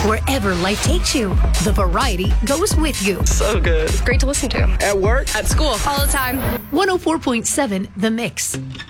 Wherever life takes you, the variety goes with you. So good. Great to listen to. At work, At school. All the time. 104.7 The Mix.